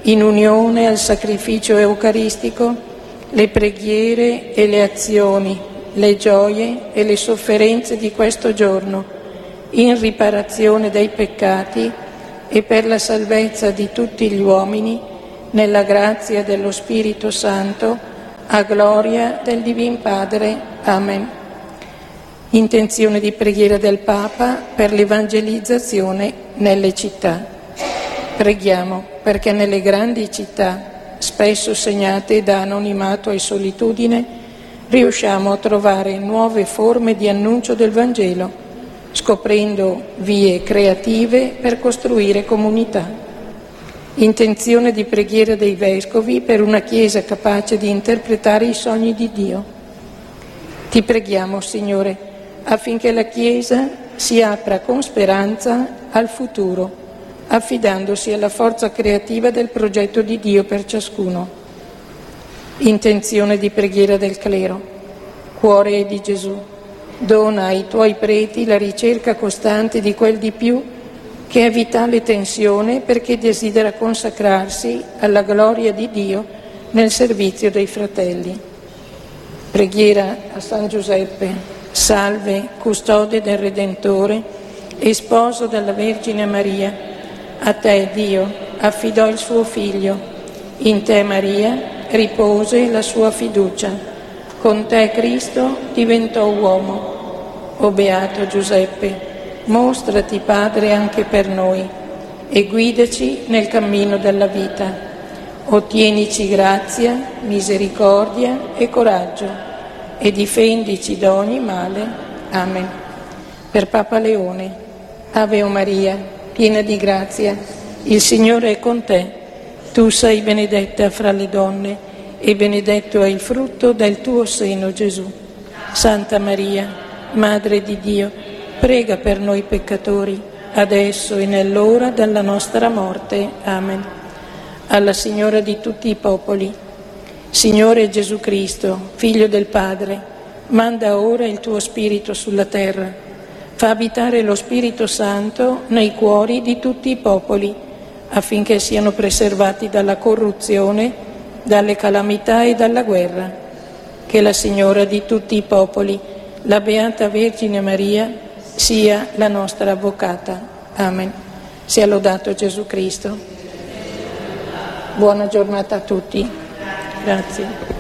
in unione al sacrificio eucaristico, le preghiere e le azioni, le gioie e le sofferenze di questo giorno, in riparazione dei peccati e per la salvezza di tutti gli uomini, nella grazia dello Spirito Santo, a gloria del Divin Padre. Amen. Intenzione di preghiera del Papa per l'evangelizzazione nelle città. Preghiamo perché nelle grandi città, spesso segnate da anonimato e solitudine, riusciamo a trovare nuove forme di annuncio del Vangelo, scoprendo vie creative per costruire comunità. Intenzione di preghiera dei vescovi per una Chiesa capace di interpretare i sogni di Dio. Ti preghiamo, Signore, affinché la Chiesa si apra con speranza al futuro, affidandosi alla forza creativa del progetto di Dio per ciascuno. Intenzione di preghiera del clero. Cuore di Gesù, dona ai tuoi preti la ricerca costante di quel di più che è vitale tensione perché desidera consacrarsi alla gloria di Dio nel servizio dei fratelli. Preghiera a San Giuseppe, salve, custode del Redentore e sposo della Vergine Maria. A te Dio affidò il suo Figlio, in te Maria ripose la sua fiducia, con te Cristo diventò uomo. O beato Giuseppe, mostrati Padre anche per noi e guidaci nel cammino della vita. Ottienici grazia, misericordia e coraggio e difendici da ogni male. Amen. Per Papa Leone, Ave o Maria, piena di grazia, il Signore è con te. Tu sei benedetta fra le donne e benedetto è il frutto del tuo seno, Gesù. Santa Maria, Madre di Dio, prega per noi peccatori, adesso e nell'ora della nostra morte. Amen. Alla Signora di tutti i popoli, Signore Gesù Cristo, Figlio del Padre, manda ora il tuo Spirito sulla terra. Fa abitare lo Spirito Santo nei cuori di tutti i popoli, affinché siano preservati dalla corruzione, dalle calamità e dalla guerra. Che la Signora di tutti i popoli, la Beata Vergine Maria, sia la nostra avvocata. Amen. Sia lodato Gesù Cristo. Buona giornata a tutti. Grazie.